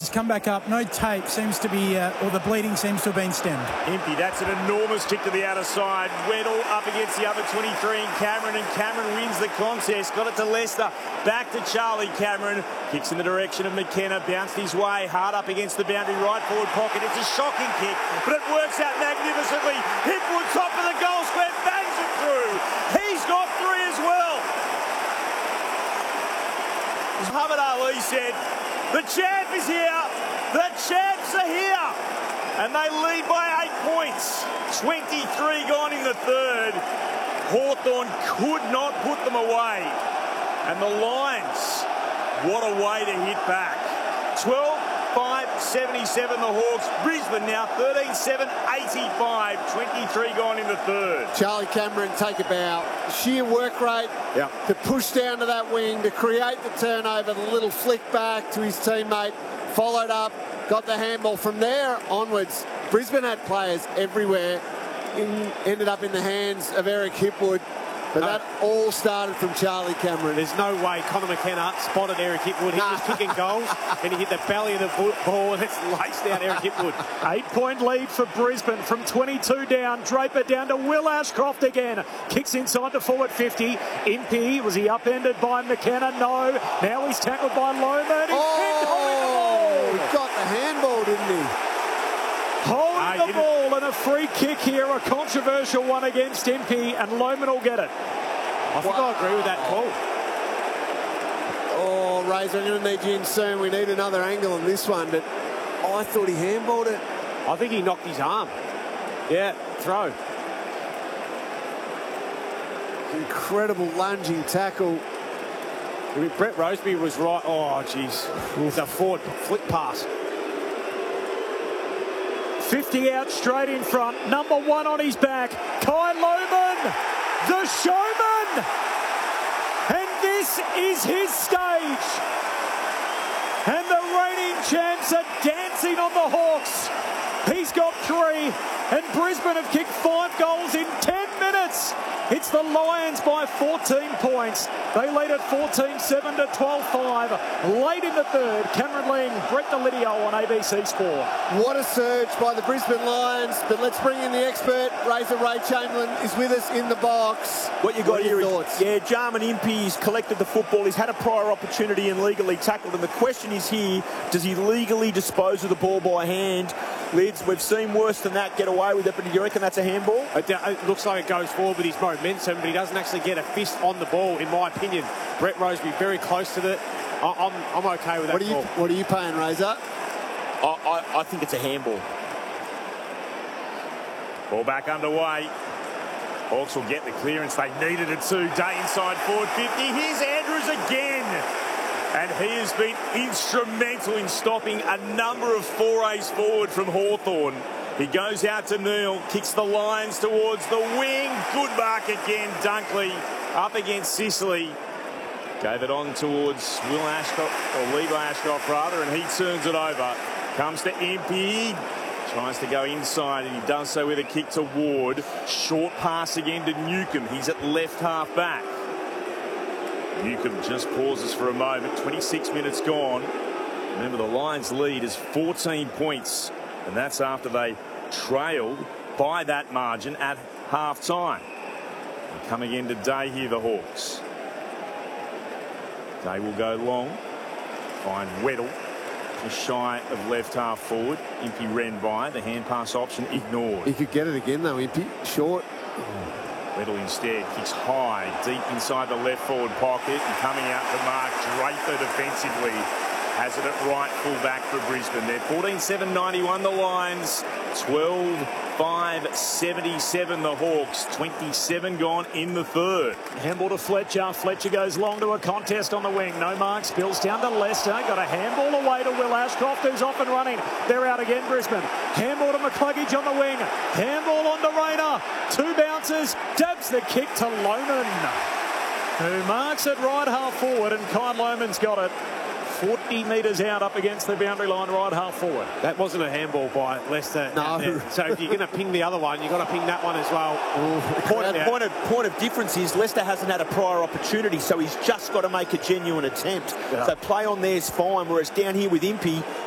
He's come back up. No tape. Seems to be, or the bleeding seems to have been stemmed. Impey, that's an enormous kick to the outer side. Weddle up against the other 23 and Cameron wins the contest. Got it to Lester. Back to Charlie Cameron. Kicks in the direction of McKenna. Bounced his way. Hard up against the boundary. Right forward pocket. It's a shocking kick, but it works out magnificently. Hipwood, top of the goal square, bangs it through. He's got 3 as well. Muhammad Ali said, the champ is here. The champs are here. And they lead by 8 points. 23 gone in the third. Hawthorn could not put them away. And the Lions, what a way to hit back. 12-5-77 the Hawks. Brisbane now 13-7-85. 23 gone in the third. Charlie Cameron take about sheer work rate to push down to that wing, to create the turnover, the little flick back to his teammate, followed up, got the handball. From there onwards, Brisbane had players everywhere, ended up in the hands of Eric Hipwood. But that all started from Charlie Cameron. There's no way Connor McKenna spotted Eric Hipwood. He was kicking goals and he hit the belly of the ball and it's laced out Eric Hipwood. 8-point lead for Brisbane from 22 down. Draper down to Will Ashcroft again. Kicks inside the forward 50. Impey, was he upended by McKenna? No. Now he's tackled by Lohman. He got the handball, didn't he? Holding the ball and a free kick here, a controversial one against Impey, and Lohman will get it. I think I agree with that call. Oh, Razor, I'm going to need you in soon. We need another angle on this one, but I thought he handballed it. I think he knocked his arm. Yeah, throw. Incredible lunging tackle. I mean, Brett Rosebery was right. Oh, jeez. It's a forward flick pass. 50 out straight in front. Number 1 on his back. Kai Lohman, the showman. And this is his stage. And the reigning champs are dancing on the Hawks. He's got 3. And Brisbane have kicked 5 goals in 10 minutes. It's the Lions by 14 points. They lead at 14-7 to 12-5. Late in the third, Cameron Ling, Brett Delidio on ABC Sport. What a surge by the Brisbane Lions. But let's bring in the expert. Razor Ray Chamberlain is with us in the box. What you got here thoughts? is, Jarman Impey's collected the football. He's had a prior opportunity and legally tackled. And the question is here, does he legally dispose of the ball by hand? Lids, we've seen worse than that get away with it, but do you reckon that's a handball? It looks like it goes forward with his momentum, but he doesn't actually get a fist on the ball, in my opinion. Brett Rosebery very close to it. I'm okay with that call. What are you paying, Razor? I think it's a handball. Ball back underway. Hawks will get the clearance. They needed it too. Day inside forward 50. Here's Andrews again. And he has been instrumental in stopping a number of forays forward from Hawthorn. He goes out to Neil, kicks the Lions towards the wing. Good mark again, Dunkley up against Sicily. Gave it on towards Will Ashcroft, or Levi Ashcroft rather, and he turns it over. Comes to Impey. Tries to go inside, and he does so with a kick to Ward. Short pass again to Newcomb. He's at left half back. Newcomb just pauses for a moment. 26 minutes gone. Remember, the Lions lead is 14 points, and that's after they trailed by that margin at half-time. Coming in today here, the Hawks. They will go long. Find Weddle. Just shy of left half forward. Impey ran by. The hand pass option ignored. He could get it again, though, Impey. Short. Weddle instead kicks high, deep inside the left forward pocket, and coming out to mark Draper defensively. Has it at right full back for Brisbane. They're 14-7-91 the Lions, 12-5-77 the Hawks. 27 gone in the third. Handball to Fletcher. Fletcher goes long to a contest on the wing. No mark. Spills down to Lester. Got a handball away to Will Ashcroft, who's off and running. They're out again, Brisbane. Handball to McCluggage on the wing. Handball on to Rayner. 2 bounces. Dabs the kick to Lohman, who marks it right half forward, and Kyle Lohman's got it. 40 metres out up against the boundary line, right half forward. That wasn't a handball by Leicester. No. So if you're going to ping the other one, you've got to ping that one as well. Point of difference is Leicester hasn't had a prior opportunity, so he's just got to make a genuine attempt. So play on there's fine, whereas down here with Impey,